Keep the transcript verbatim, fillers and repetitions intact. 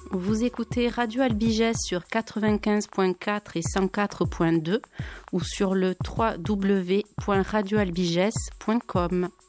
Vous écoutez Radio Albigès sur quatre-vingt-quinze point quatre et cent quatre point deux ou sur le w w w point radio albigès point com.